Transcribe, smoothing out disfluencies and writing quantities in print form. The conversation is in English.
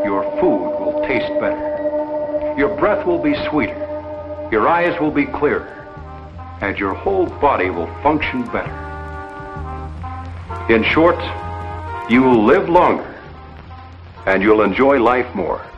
your food will taste better, your breath will be sweeter, your eyes will be clearer, and your whole body will function better. In short, you will live longer, and you'll enjoy life more.